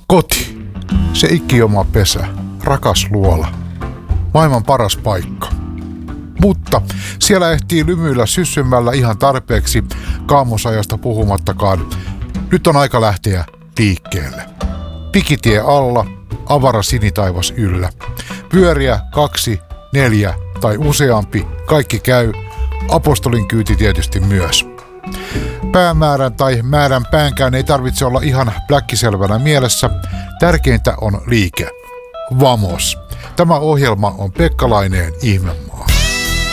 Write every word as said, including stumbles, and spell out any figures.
Koti, se ikioma pesä, rakas luola, maailman paras paikka. Mutta siellä ehtii lymyillä syssymällä ihan tarpeeksi, kaamosajasta puhumattakaan. Nyt on aika lähteä liikkeelle. Pikitie alla, avara sinitaivas yllä. Pyöriä kaksi, neljä tai useampi, kaikki käy. Apostolin kyyti tietysti myös. Päämäärän tai määrän päänkään ei tarvitse olla ihan pläkkiselvänä mielessä. Tärkeintä on liike. Vamos! Tämä ohjelma on Pekka Laineen ihme.